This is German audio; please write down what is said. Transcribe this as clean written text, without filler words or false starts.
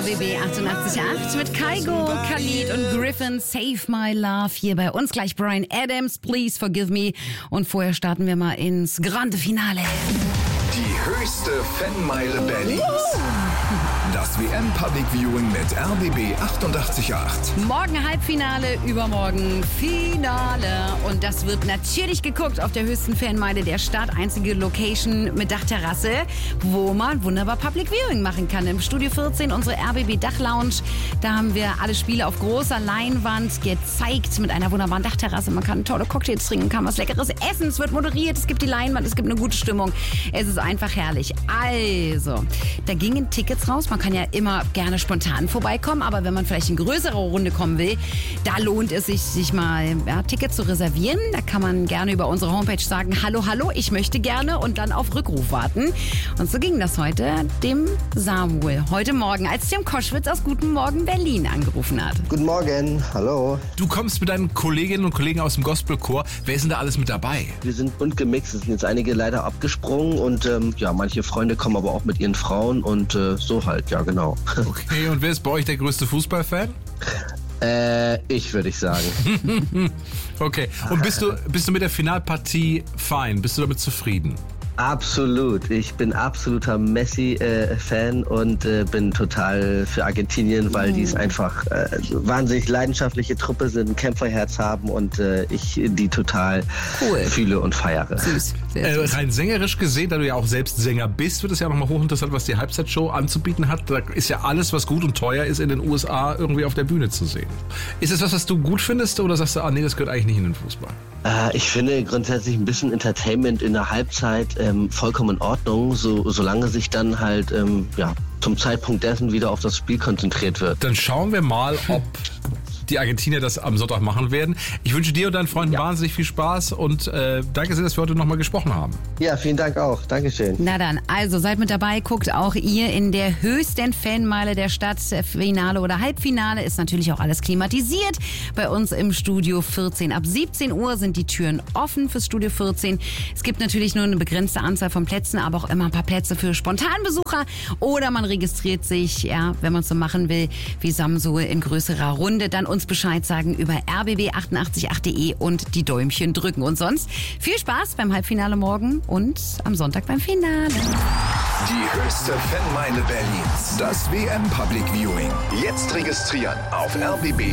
RBB 88.8 mit Kygo, Khalid und Griffin, Save My Love. Hier bei uns gleich Bryan Adams, Please Forgive Me. Und vorher starten wir mal ins Grande Finale. Die höchste Fanmeile Berlins. Das WM Public Viewing mit RBB 88.8. Morgen Halbfinale, übermorgen Finale. Und das wird natürlich geguckt auf der höchsten Fanmeile der Stadt. Einzige Location mit Dachterrasse, wo man wunderbar Public Viewing machen kann. Im Studio 14, unsere RBB Dachlounge. Da haben wir alle Spiele auf großer Leinwand gezeigt mit einer wunderbaren Dachterrasse. Man kann tolle Cocktails trinken, kann was Leckeres essen. Es wird moderiert, es gibt die Leinwand, es gibt eine gute Stimmung. Es ist einfach herrlich. Also, da gingen Tickets raus. Man kann ja immer gerne spontan vorbeikommen, aber wenn man vielleicht in größere Runde kommen will, da lohnt es sich mal Tickets zu reservieren. Da kann man gerne über unsere Homepage sagen, hallo, hallo, ich möchte gerne und dann auf Rückruf warten. Und so ging das heute dem Samuel. Heute Morgen, als Tim Koschwitz aus Guten Morgen Berlin angerufen hat. Guten Morgen, hallo. Du kommst mit deinen Kolleginnen und Kollegen aus dem Gospelchor. Wer ist denn da alles mit dabei? Wir sind bunt gemixt, es sind jetzt einige leider abgesprungen und manche Freunde kommen aber auch mit ihren Frauen und so halt, ja genau. Okay, und wer ist bei euch der größte Fußballfan? Würde ich sagen. Okay, und bist du mit der Finalpartie fein? Bist du damit zufrieden? Absolut. Ich bin absoluter Messi-Fan und bin total für Argentinien, weil die es einfach wahnsinnig leidenschaftliche Truppe sind, ein Kämpferherz haben und ich die total fühle und feiere. Süß. Süß. Rein sängerisch gesehen, da du ja auch selbst Sänger bist, wird es ja nochmal hochinteressant, was die Halbzeitshow anzubieten hat. Da ist ja alles, was gut und teuer ist, in den USA irgendwie auf der Bühne zu sehen. Ist es was du gut findest oder sagst du, nee, das gehört eigentlich nicht in den Fußball? Ich finde grundsätzlich ein bisschen Entertainment in der Halbzeit vollkommen in Ordnung, solange sich dann halt zum Zeitpunkt dessen wieder auf das Spiel konzentriert wird. Dann schauen wir mal, ob die Argentinier das am Sonntag machen werden. Ich wünsche dir und deinen Freunden wahnsinnig viel Spaß und danke sehr, dass wir heute nochmal gesprochen haben. Ja, vielen Dank auch. Dankeschön. Na dann, also seid mit dabei, guckt auch ihr in der höchsten Fanmeile der Stadt. Finale oder Halbfinale ist natürlich auch alles klimatisiert. Bei uns im Studio 14. Ab 17 Uhr sind die Türen offen fürs Studio 14. Es gibt natürlich nur eine begrenzte Anzahl von Plätzen, aber auch immer ein paar Plätze für Spontanbesucher. Oder man registriert sich, wenn man es so machen will, wie Samsung in größerer Runde. Dann uns Bescheid sagen über rbb888.de und die Däumchen drücken. Und sonst viel Spaß beim Halbfinale morgen und am Sonntag beim Finale. Die höchste Fanmeile Berlins. Das WM Public Viewing. Jetzt registrieren auf rbb888.de.